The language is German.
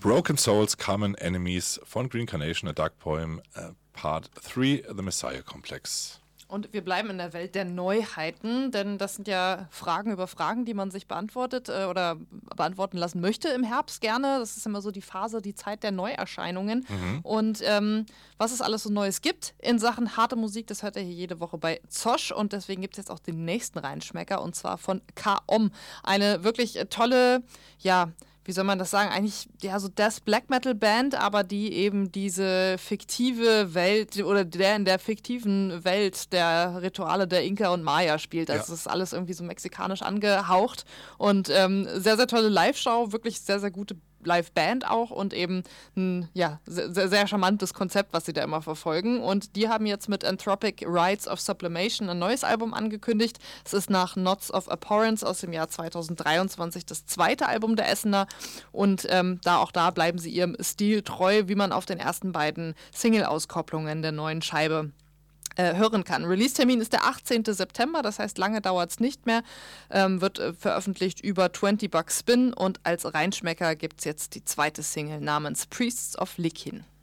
Broken Souls, Common Enemies von Green Carnation, A Dark Poem, Part 3, The Messiah Complex. Und wir bleiben in der Welt der Neuheiten, denn das sind ja Fragen über Fragen, die man sich beantwortet oder beantworten lassen möchte im Herbst gerne. Das ist immer so die Phase, die Zeit der Neuerscheinungen. Und was es alles so Neues gibt in Sachen harte Musik, das hört ihr hier jede Woche bei Zosch. Und deswegen gibt es jetzt auch den nächsten Reinschmecker, und zwar von K.O.M. Eine wirklich tolle, ja, wie soll man das sagen, eigentlich ja so Death Black Metal Band, aber die eben diese fiktive Welt oder der in der fiktiven Welt der Rituale der Inka und Maya spielt. Also das ist alles irgendwie so mexikanisch angehaucht und sehr, sehr tolle Live-Show, wirklich sehr, sehr gute Live-Band auch und eben ein sehr, sehr charmantes Konzept, was sie da immer verfolgen. Und die haben jetzt mit Anthropic Rites of Sublimation ein neues Album angekündigt. Es ist nach Knots of Abhorrence aus dem Jahr 2023 das zweite Album der Essener. Und da bleiben sie ihrem Stil treu, wie man auf den ersten beiden Single-Auskopplungen der neuen Scheibe hören kann. Release-Termin ist der 18. September, das heißt, lange dauert es nicht mehr. Wird veröffentlicht über 20 Bucks Spin und als Reinschmecker gibt es jetzt die zweite Single namens Priests of Likin.